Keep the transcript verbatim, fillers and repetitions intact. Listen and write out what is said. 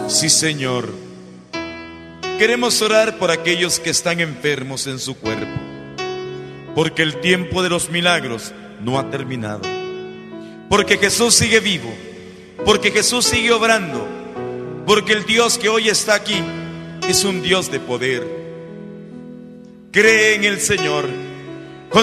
Sí, Señor. Queremos orar por aquellos que están enfermos en su cuerpo, porque el tiempo de los milagros no ha terminado, porque Jesús sigue vivo, porque Jesús sigue obrando, porque el Dios que hoy está aquí es un Dios de poder. Cree en el Señor